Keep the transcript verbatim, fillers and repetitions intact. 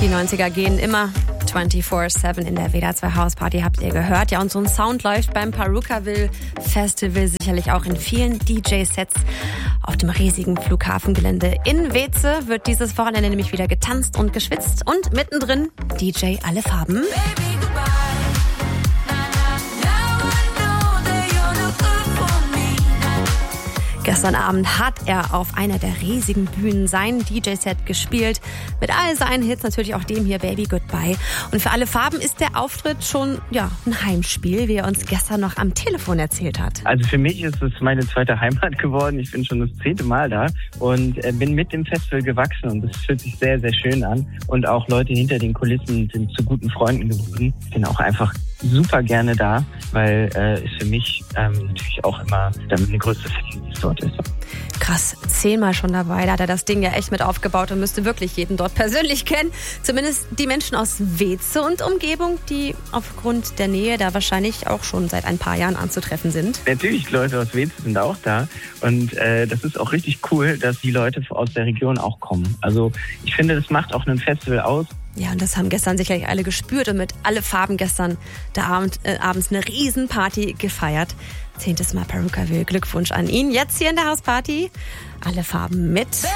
Die neunziger gehen immer vierundzwanzig sieben in der W D R zwei Hausparty, habt ihr gehört. Ja, und so ein Sound läuft beim Purukaville Festival sicherlich auch in vielen D J-Sets. Auf dem riesigen Flughafengelände in Weeze wird dieses Wochenende nämlich wieder getanzt und geschwitzt. Und mittendrin D J Alle Farben. Gestern Abend hat er auf einer der riesigen Bühnen sein D J-Set gespielt. Mit all seinen Hits, natürlich auch dem hier Baby Goodbye. Und für Alle Farben ist der Auftritt schon ja ein Heimspiel, wie er uns gestern noch am Telefon erzählt hat. Also für mich ist es meine zweite Heimat geworden. Ich bin schon das zehnte Mal da und bin mit dem Festival gewachsen. Und das fühlt sich sehr, sehr schön an. Und auch Leute hinter den Kulissen sind zu guten Freunden geworden. Ich bin auch einfach super gerne da, weil äh, es für mich ähm, natürlich auch immer damit eine größte Verdienst dort ist. Krass, zehnmal schon dabei. Da hat er das Ding ja echt mit aufgebaut und müsste wirklich jeden dort persönlich kennen. Zumindest die Menschen aus Weeze und Umgebung, die aufgrund der Nähe da wahrscheinlich auch schon seit ein paar Jahren anzutreffen sind. Natürlich, Leute aus Weeze sind auch da. Und äh, das ist auch richtig cool, dass die Leute aus der Region auch kommen. Also ich finde, das macht auch ein Festival aus. Ja, und das haben gestern sicherlich alle gespürt und mit Alle Farben gestern da Abend, äh, abends eine Riesenparty gefeiert. Zehntes Mal Purukaville, Glückwunsch an ihn. Jetzt hier in der Hausparty Alle Farben mit